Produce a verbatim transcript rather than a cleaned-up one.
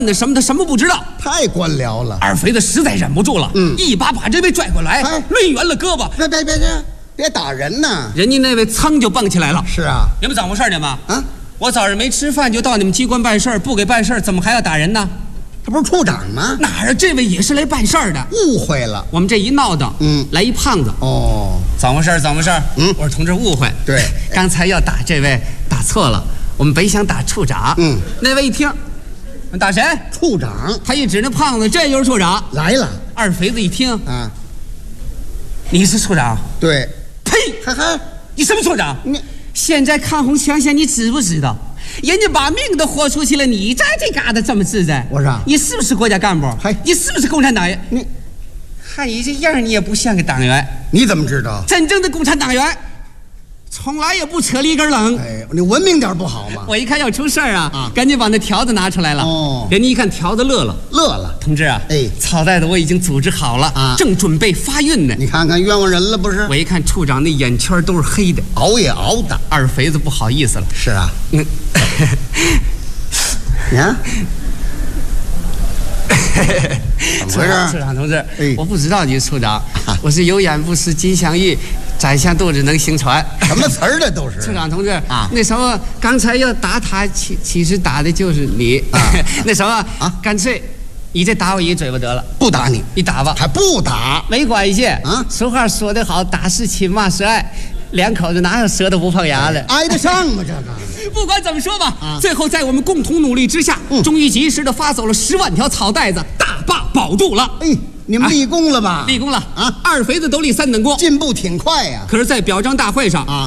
那什么他什么不知道， 太官僚了。 二肥子实在忍不住了，嗯，一把把这位拽过来， 哎抡圆了胳膊， 别别别别别打人呐！ 人家那位噌就蹦起来了。 是啊， 你们怎么回事呢嘛？ 啊， 我早上没吃饭就到你们机关办事儿，不给办事儿，怎么还要打人呢？ 他不是处长吗？ 哪儿啊？这位也是来办事儿的。 误会了。 我们这一闹腾， 嗯， 来一胖子。 哦， 怎么回事？怎么回事？ 嗯， 我说同志误会。 对， 刚才要打这位打错了，我们本想打处长。 嗯， 那位一听，打谁？ 处长。 他一指那胖子，这就是处长。 来了。 二肥子一听， 啊， 你是处长？ 对。 呸！ 哈哈， 你什么处长？ 你现在抗洪抢险，你知不知道？人家把命都豁出去了，你在这嘎达这么自在？ 我说你是不是国家干部？ 嘿， 你是不是共产党员？ 你看你这样，你也不像个党员。 你怎么知道？ 真正的共产党员，从来也不扯里根冷。 哎，你文明点不好吗？ 我一看要出事儿啊， 啊赶紧把那条子拿出来了。 哦， 人家一看条子乐了， 乐了。 同志啊， 哎， 草袋子我已经组织好了啊， 正准备发运呢。 你看看冤枉人了不是？ 我一看处长那眼圈都是黑的， 熬也熬的。 二肥子不好意思了。 是啊， 嗯， 你看。怎么回事？ 处长同志， 哎我不知道你是处长，我是有眼不识金镶玉，宰相肚子能行船。 什么词儿这都是？ 处长同志啊， 那什么，刚才要打他，其其实打的就是你。 啊那什么啊， 干脆你再打我一嘴巴得了。 不打你， 你打吧， 还不打？ 没关系啊。 俗话说得好，打是亲，骂是爱，两口子哪有舌头不碰牙的？ 挨得上吗？这个。 不管怎么说吧， 啊最后在我们共同努力之下， 嗯终于及时的发走了十万条草袋子，大坝保住了。 哎，你们立功了吧？ 立功了啊！ 二肥子都立三等功， 进步挺快呀。 可是，在表彰大会上啊。